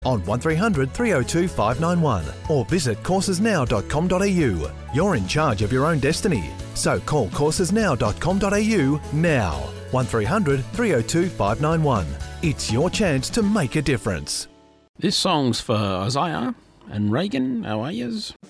on 1300 302 591 or visit coursesnow.com.au. You're in charge of your own destiny, so call coursesnow.com.au now. 1300 302 591. It's your chance to make a difference. This song's for Isaiah and Reagan. How are yous?